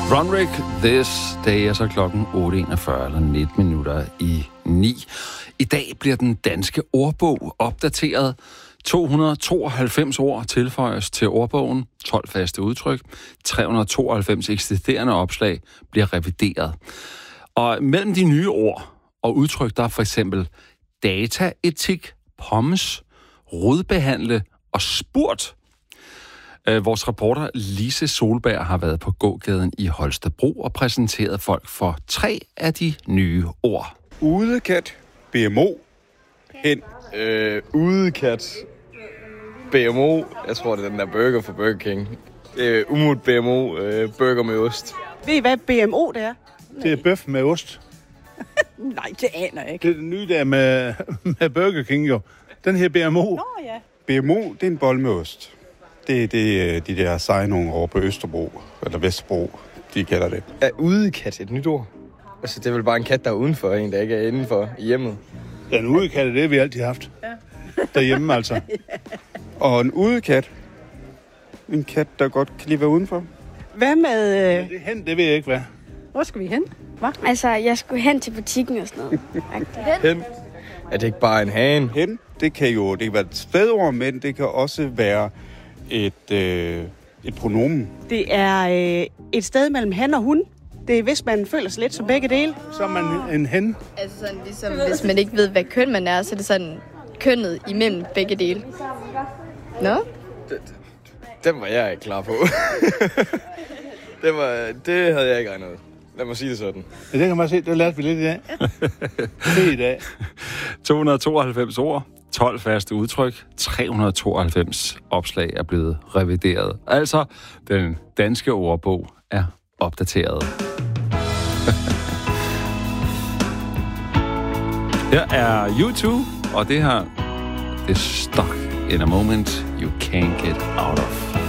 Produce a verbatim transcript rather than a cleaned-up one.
Runrig This Day er så klokken otte enogfyrre eller nitten minutter i ni. I dag bliver den danske ordbog opdateret. to hundrede og tooghalvfems ord tilføjes til ordbogen, tolv faste udtryk, tre hundrede og tooghalvfems eksisterende opslag bliver revideret. Og mellem de nye ord og udtryk, der er for eksempel dataetik, pommes, rodbehandle og spurt. Vores reporter Lise Solberg har været på gågaden i Holstebro og præsenteret folk for tre af de nye ord. Udekat, B M O, hen. Øh, udekat, B M O, jeg tror det er den der burger fra Burger King. Øh, umut B M O, øh, burger med ost. Ved I, hvad B M O det er? Det er bøf med ost. Nej, det aner jeg ikke. Det er den nye der med, med Burger King jo. Den her B M O. Nå ja. B M O, det er en bold med ost. Det er det, de der seje nogle over på Østerbro, eller Vesterbro, de kalder det. Er udekat et nyt ord? Altså, det er vel bare en kat, der er udenfor, en der ikke er indenfor i hjemmet. Den udekatte, det har vi altid haft. Ja. Derhjemme altså. Og en udekat, en kat, der godt kan lige være udenfor. Hvad med... Ja, Øh... det hen, det ved jeg ikke, hvad. Hvor skal vi hen? Hva? Altså, jeg skulle hen til butikken og sådan noget. Hen? Er det ikke bare en hane? Hen, det kan jo det kan være et stedord, men det kan også være et, øh, et pronomen. Det er øh, et sted mellem han og hun. Det er, hvis man føler sig lidt som begge dele. Så er man en hen. Altså sådan ligesom, hvis man ikke ved, hvad køn man er, så er det sådan kønnet imellem begge dele. Nå? Den var jeg ikke klar på. det, var, det havde jeg ikke regnet ud. Lad mig sige det sådan. Ja, det kan man se, det lærte vi lidt i dag. Det i dag. to hundrede og tooghalvfems ord, tolv faste udtryk, tre hundrede og tooghalvfems opslag er blevet revideret. Altså, den danske ordbog er opdateret. Her er U to, og det her, det er Stuck in a Moment You Can't Get Out of.